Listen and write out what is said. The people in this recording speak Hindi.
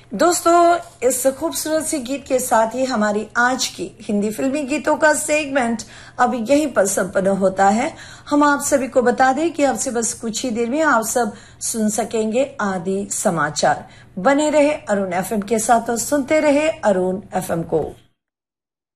दोस्तों, इस खूबसूरत सी गीत के साथ ही हमारी आज की हिंदी फिल्मी गीतों का सेगमेंट अब यहीं पर संपन्न होता है। हम आप सभी को बता दें कि अब से बस कुछ ही देर में आप सब सुन सकेंगे आदि समाचार। बने रहे अरुण एफएम के साथ और सुनते रहे अरुण एफएम को।